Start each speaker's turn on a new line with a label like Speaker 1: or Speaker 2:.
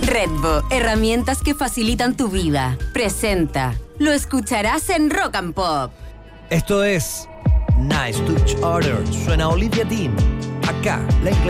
Speaker 1: Redbo, herramientas que facilitan tu vida. Presenta. Lo escucharás en Rock and Pop.
Speaker 2: Esto es Nice Touch Order. Suena Olivia Dean. Acá, la inglesa.